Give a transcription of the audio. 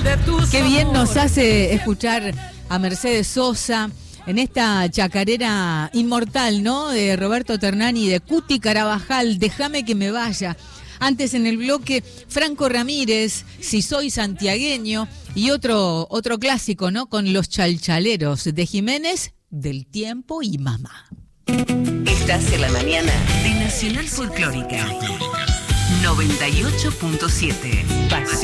Qué bien nos hace escuchar a Mercedes Sosa en esta chacarera inmortal, ¿no? De Roberto Ternani, de Cuti Carabajal, Déjame que me vaya. Antes en el bloque, Franco Ramírez, Si soy santiagueño, y otro clásico, ¿no? Con Los Chalchaleros de Jiménez, Del Tiempo y Mamá. Estás en la mañana de Nacional Folclórica 98.7. Pasión.